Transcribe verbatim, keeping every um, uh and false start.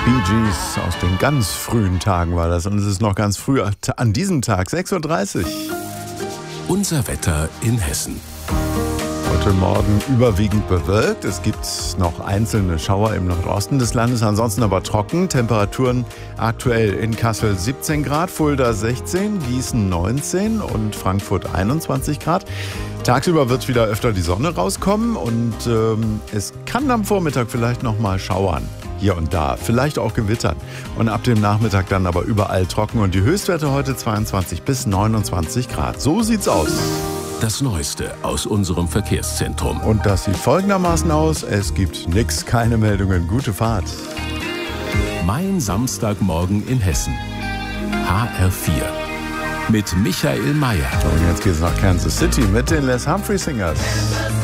Bee Gees aus den ganz frühen Tagen war das. Und es ist noch ganz früh an diesem Tag, sechs Uhr dreißig. Unser Wetter in Hessen. Heute Morgen überwiegend bewölkt. Es gibt noch einzelne Schauer im Nordosten des Landes, ansonsten aber trocken. Temperaturen aktuell in Kassel siebzehn Grad, Fulda sechzehn, Gießen neunzehn und Frankfurt einundzwanzig Grad. Tagsüber wird wieder öfter die Sonne rauskommen und ähm, es kann am Vormittag vielleicht noch mal schauern. Hier und da, vielleicht auch gewittern. Und ab dem Nachmittag dann aber überall trocken und die Höchstwerte heute zweiundzwanzig bis neunundzwanzig Grad. So sieht's aus. Das Neueste aus unserem Verkehrszentrum. Und das sieht folgendermaßen aus. Es gibt nix, keine Meldungen. Gute Fahrt. Mein Samstagmorgen in Hessen. H R vier. Mit Michael Mayer. Und jetzt geht's nach Kansas City mit den Les Humphrey Singers.